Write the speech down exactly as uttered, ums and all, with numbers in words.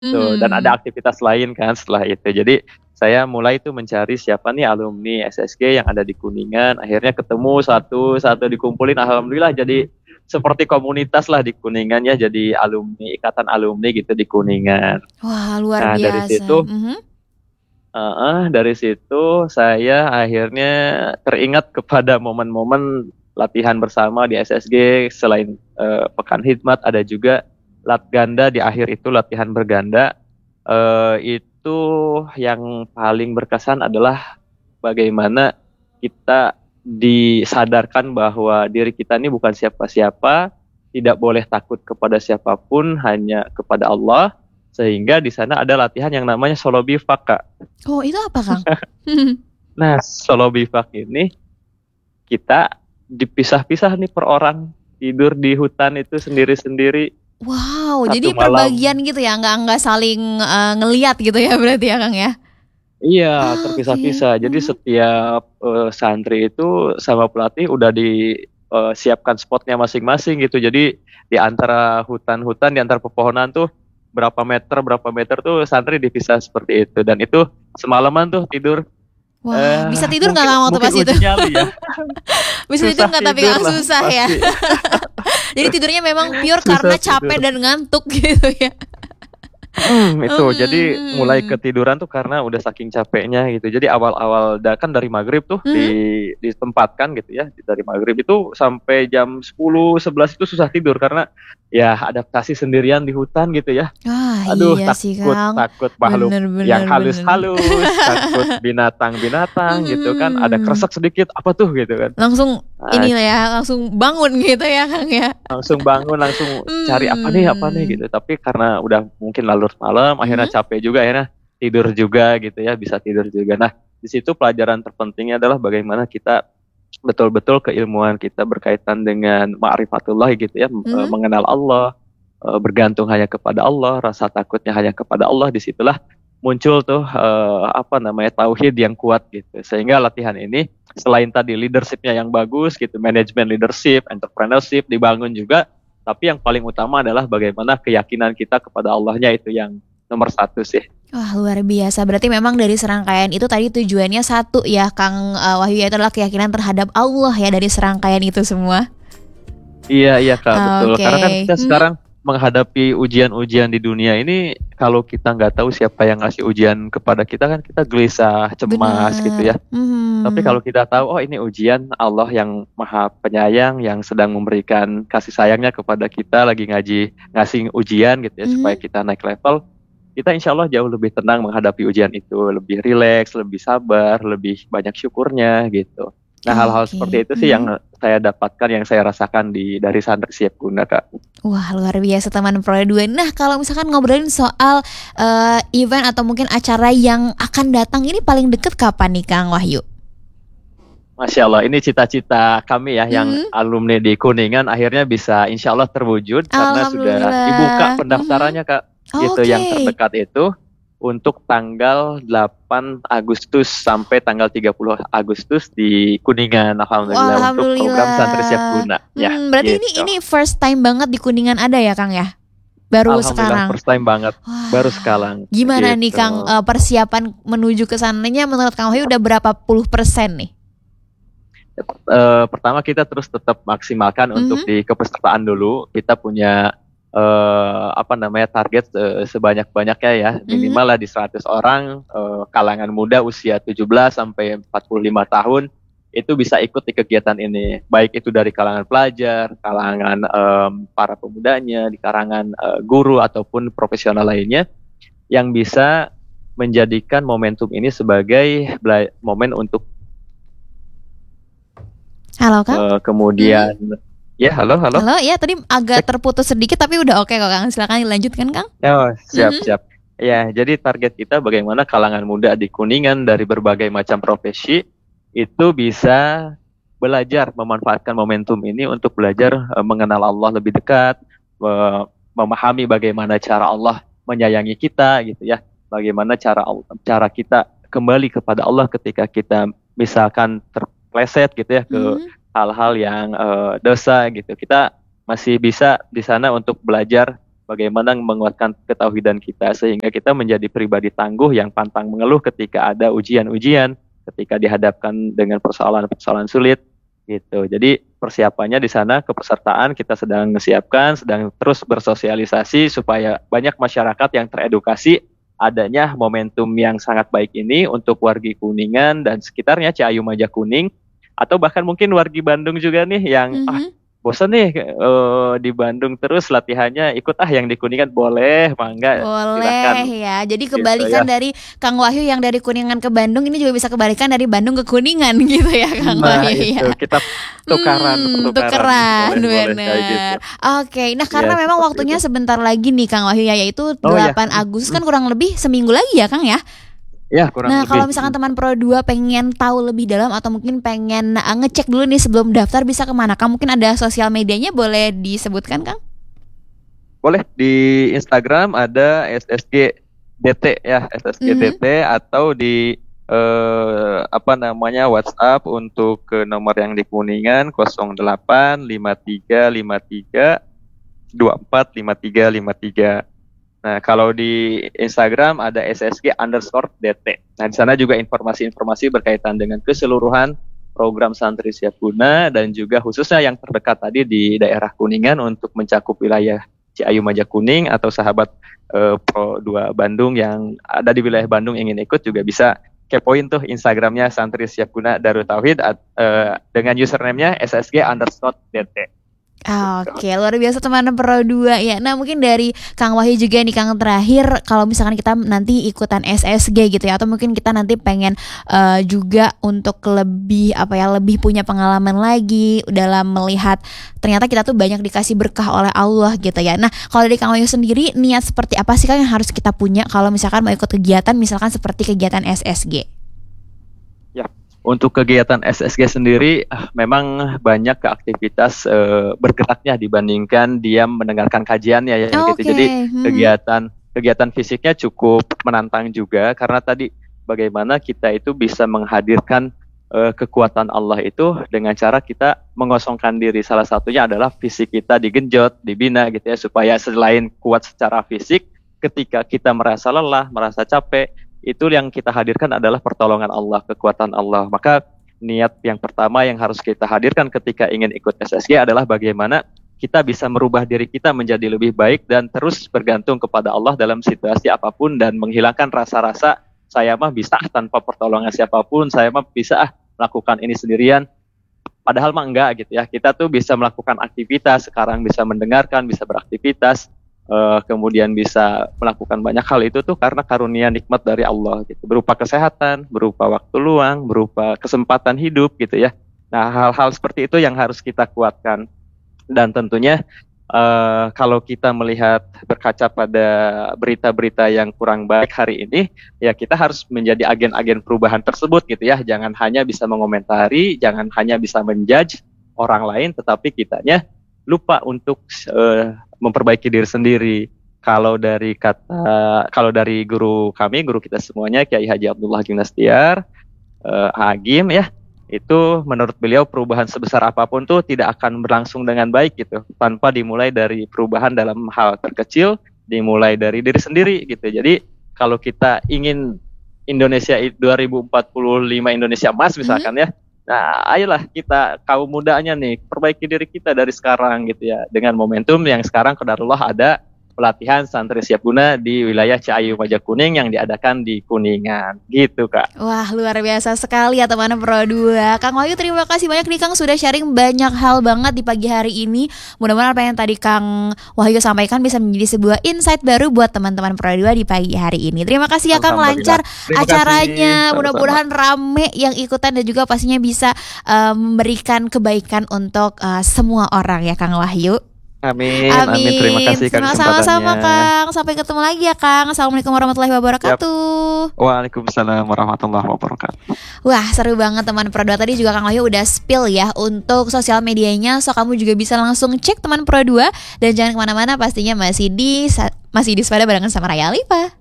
Tuh, dan ada Mhm. aktivitas lain kan setelah itu. Jadi saya mulai tuh mencari siapa nih alumni S S G yang ada di Kuningan, akhirnya ketemu satu-satu dikumpulin, alhamdulillah jadi seperti komunitas lah di Kuningan ya, jadi alumni, ikatan alumni gitu di Kuningan. Wah, luar Nah dari biasa. situ, Mhm. uh, dari situ saya akhirnya teringat kepada momen-momen latihan bersama di S S G, selain uh, pekan hikmat ada juga lat ganda di akhir itu latihan berganda. Eh, itu yang paling berkesan adalah bagaimana kita disadarkan bahwa diri kita ini bukan siapa-siapa, tidak boleh takut kepada siapapun, hanya kepada Allah. Sehingga di sana ada latihan yang namanya solo bivak, Kak. Oh, itu apa, Kang? Nah, solo bivak ini kita dipisah-pisah nih per orang, tidur di hutan itu sendiri-sendiri Wow, satu jadi malam. perbagian gitu ya, nggak nggak saling, eee, ngelihat gitu ya berarti ya, Kang, ya? Iya, Oke, terpisah-pisah. Jadi mhm. setiap eh, santri itu sama pelatih udah disiapkan spotnya masing-masing gitu. Jadi di antara hutan-hutan, di antara pepohonan tuh berapa meter, berapa meter tuh santri dipisah seperti itu. Dan itu semalaman tuh tidur, Wah, eh bisa tidur nggak, mungkin Kang, waktu mungkin pas itu? uji nyali ya. Bisa tidur Susah nggak tapi, tidur Kang, lah susah ya? pasti. Jadi tidurnya memang pure Susah karena capek tidur. dan ngantuk gitu ya? Hmm, itu jadi mulai Mhm. ketiduran tuh karena udah saking capeknya gitu. Jadi awal-awal da, kan dari maghrib tuh di Mhm. ditempatkan gitu ya. Dari maghrib itu sampai jam sepuluh sebelas itu susah tidur karena ya adaptasi sendirian di hutan gitu ya. Ah, Aduh, iya sih, takut Kang. takut makhluk Bener yang bener bener. halus-halus, takut binatang-binatang gitu kan. Ada Mhm. kresek sedikit apa tuh gitu kan. Langsung Nah, ini lah ya, langsung bangun gitu ya, Kang, ya? langsung bangun, langsung cari apa nih apa nih Mmm. gitu. Tapi karena udah mungkin larut malam, akhirnya Mhm. capek juga, akhirnya tidur juga gitu ya, bisa tidur juga. Nah, di situ pelajaran terpentingnya adalah bagaimana kita betul-betul keilmuan kita berkaitan dengan ma'rifatullah gitu ya, e, Mhm. mengenal Allah, e, bergantung hanya kepada Allah, rasa takutnya hanya kepada Allah. Disitulah muncul tuh e, apa namanya tauhid yang kuat gitu. Sehingga latihan ini selain tadi leadershipnya yang bagus gitu, manajemen leadership, entrepreneurship dibangun juga, tapi yang paling utama adalah bagaimana keyakinan kita kepada Allahnya itu yang nomor satu sih. Wah, luar biasa. Berarti memang dari serangkaian itu tadi tujuannya satu ya, Kang, eee, Wahyu, yaitu adalah keyakinan terhadap Allah ya dari serangkaian itu semua? Iya iya Kak, betul. Karena kan Oke, kita mhm. sekarang menghadapi ujian-ujian di dunia ini, kalau kita nggak tahu siapa yang ngasih ujian kepada kita kan kita gelisah, cemas gitu Bener, ya. Tapi kalau mhm. kita tahu, oh ini ujian Allah yang maha penyayang, yang sedang memberikan kasih sayangnya kepada kita, lagi ngaji, ngasih ujian gitu ya, supaya Mhm. kita naik level, kita insya Allah jauh lebih tenang menghadapi ujian itu, lebih rileks, lebih sabar, lebih banyak syukurnya gitu. Nah hal-hal seperti Oke, itu sih mhm. yang saya dapatkan, yang saya rasakan di dari santri siap guna Kak. Wah, luar biasa teman Pro dua. Nah, kalau misalkan ngobrolin soal, eee, event atau mungkin acara yang akan datang ini paling deket kapan nih, Kang Wahyu? Masya Allah, ini cita-cita kami ya yang Mhm. alumni di Kuningan akhirnya bisa insya Allah terwujud karena sudah dibuka Alhamdulillah, mhm. pendaftarannya Kak. Gitu yang Oke. terdekat itu untuk tanggal delapan Agustus sampai tanggal tiga puluh Agustus di Kuningan, Wah, alhamdulillah untuk program santri siap alhamdulillah. guna ya Mmm, berarti ini gitu. ini first time banget di Kuningan ada ya, Kang, ya? Baru Alhamdulillah sekarang? first time banget, baru Wah, sekarang gimana nih, Kang, gitu. eee, persiapan menuju ke sananya menurut Kang Wahyu udah berapa puluh persen nih? Uh, pertama kita terus tetap maksimalkan untuk Mhm. di kepesertaan dulu. Kita punya uh, apa namanya target uh, sebanyak-banyaknya ya, Mhm. minimal lah di seratus orang, uh, kalangan muda usia tujuh belas sampai empat puluh lima tahun itu bisa ikut di kegiatan ini. Baik itu dari kalangan pelajar, kalangan um, para pemudanya, di kalangan uh, guru ataupun profesional lainnya yang bisa menjadikan momentum ini sebagai bela- momen untuk Halo, Kang? uh, Mhm. kemudian ya halo halo Halo, ya tadi agak cek. terputus sedikit tapi udah oke kok, Kang. Silakan dilanjutkan, Kang. Oh, siap, Mhm. siap. Ya, jadi target kita bagaimana kalangan muda di Kuningan dari berbagai macam profesi itu bisa belajar memanfaatkan momentum ini untuk belajar uh, mengenal Allah lebih dekat, uh, memahami bagaimana cara Allah menyayangi kita gitu ya. Bagaimana cara cara kita kembali kepada Allah ketika kita misalkan terpleset gitu ya ke Mhm. hal-hal yang uh, dosa gitu. Kita masih bisa di sana untuk belajar bagaimana menguatkan ketauhidan kita sehingga kita menjadi pribadi tangguh yang pantang mengeluh ketika ada ujian-ujian, ketika dihadapkan dengan persoalan-persoalan sulit gitu. Jadi persiapannya di sana kepesertaan kita sedang menyiapkan, sedang terus bersosialisasi supaya banyak masyarakat yang teredukasi adanya momentum yang sangat baik ini untuk wargi Kuningan dan sekitarnya, Ciayu Majakuning, atau bahkan mungkin wargi Bandung juga nih yang Mhm. ah bosan nih eh, di Bandung terus latihannya, ikut ah yang di Kuningan, boleh, mangga, silakan Boleh ya. Jadi gitu kebalikan ya. dari Kang Wahyu yang dari Kuningan ke Bandung, ini juga bisa kebalikan dari Bandung ke Kuningan gitu ya Kang Nah Wahyu itu ya. kita tukaran, Hmm, pertukaran, tukeran, boleh-boleh kayak gitu. bener. Oke, nah Ya karena memang seperti waktunya itu. sebentar lagi nih Kang Wahyu ya, yaitu Oh ya, delapan Agustus kan kurang lebih seminggu lagi ya Kang ya. ya kurang Nah kalau lebih. misalkan teman Pro dua pengen tahu lebih dalam atau mungkin pengen uh, ngecek dulu nih sebelum daftar, bisa kemana Kang? Mungkin ada sosial medianya boleh disebutkan Kang? Boleh di Instagram ada S S G D T ya, S S G D T, atau di eh, apa namanya WhatsApp untuk ke nomor yang di Kuningan nol delapan lima tiga lima tiga dua empat lima tiga lima tiga. Nah, kalau di Instagram ada S S G underscore D T. Nah, di sana juga informasi-informasi berkaitan dengan keseluruhan program Santri Siap Guna dan juga khususnya yang terdekat tadi di daerah Kuningan untuk mencakup wilayah Ciayu Majakuning atau sahabat eh, Pro dua Bandung yang ada di wilayah Bandung ingin ikut juga bisa kepoin tuh Instagramnya Santri Siap Guna Darut Tauhid at- eh, dengan username-nya S S G underscore D T. Oke, luar biasa teman Pro dua ya. Nah mungkin dari Kang Wahyu juga nih Kang, terakhir kalau misalkan kita nanti ikutan S S G gitu ya, atau mungkin kita nanti pengen uh, juga untuk lebih apa ya, lebih punya pengalaman lagi dalam melihat ternyata kita tuh banyak dikasih berkah oleh Allah gitu ya. Nah kalau dari Kang Wahyu sendiri, niat seperti apa sih Kang yang harus kita punya kalau misalkan mau ikut kegiatan misalkan seperti kegiatan S S G? Ya, untuk kegiatan S S G sendiri ah, memang banyak ke aktivitas eh, bergeraknya dibandingkan diam mendengarkan kajiannya ya Oh, gitu. oke. Jadi Hmm. kegiatan kegiatan fisiknya cukup menantang juga karena tadi bagaimana kita itu bisa menghadirkan eh, kekuatan Allah itu dengan cara kita mengosongkan diri. Salah satunya adalah fisik kita digenjot, dibina gitu ya, supaya selain kuat secara fisik, ketika kita merasa lelah, merasa capek, itu yang kita hadirkan adalah pertolongan Allah, kekuatan Allah. Maka niat yang pertama yang harus kita hadirkan ketika ingin ikut S S G adalah bagaimana kita bisa merubah diri kita menjadi lebih baik dan terus bergantung kepada Allah dalam situasi apapun dan menghilangkan rasa-rasa saya mah bisa tanpa pertolongan siapapun, saya mah bisa ah melakukan ini sendirian. Padahal mah enggak gitu ya. Kita tuh bisa melakukan aktivitas, sekarang bisa mendengarkan, bisa beraktivitas, Uh, kemudian bisa melakukan banyak hal itu tuh karena karunia nikmat dari Allah gitu, berupa kesehatan, berupa waktu luang, berupa kesempatan hidup gitu ya. Nah hal-hal seperti itu yang harus kita kuatkan dan tentunya uh, kalau kita melihat berkaca pada berita-berita yang kurang baik hari ini ya kita harus menjadi agen-agen perubahan tersebut gitu ya, jangan hanya bisa mengomentari, jangan hanya bisa menjudge orang lain tetapi kitanya lupa untuk uh, memperbaiki diri sendiri. Kalau dari kata, kalau dari guru kami, guru kita semuanya, Kiai Haji Abdullah Gimnastiar, uh, Agim ya, itu menurut beliau perubahan sebesar apapun tuh tidak akan berlangsung dengan baik gitu, tanpa dimulai dari perubahan dalam hal terkecil, dimulai dari diri sendiri gitu. Jadi kalau kita ingin Indonesia dua ribu empat puluh lima Indonesia emas misalkan ya, nah, ayolah kita kaum mudanya nih perbaiki diri kita dari sekarang gitu ya. Dengan momentum yang sekarang qadarullah ada pelatihan Santri Siap Guna di wilayah Ciayu Majakuning yang diadakan di Kuningan. Gitu, Kak. Wah, luar biasa sekali ya teman Pro dua. Kang Wahyu terima kasih banyak nih Kang sudah sharing banyak hal banget di pagi hari ini. Mudah-mudahan apa yang tadi Kang Wahyu sampaikan bisa menjadi sebuah insight baru buat teman-teman Pro dua di pagi hari ini. Terima kasih ya Kang, lancar Terima acaranya. kasih. Mudah-mudahan rame yang ikutan dan juga pastinya bisa uh, memberikan kebaikan untuk uh, semua orang ya Kang Wahyu. Amin, Amin. amin. Terima kasih Kang kesempatannya. Sama-sama Kang. Sampai ketemu lagi ya Kang. Assalamualaikum warahmatullahi wabarakatuh. Waalaikumsalam warahmatullahi wabarakatuh. Wah, seru banget teman Pro dua. Tadi juga Kang Wahyu udah spill ya untuk sosial medianya, so kamu juga bisa langsung cek teman Pro dua. Dan jangan kemana-mana, pastinya masih di masih di Sepeda barengan sama Raya Alifa.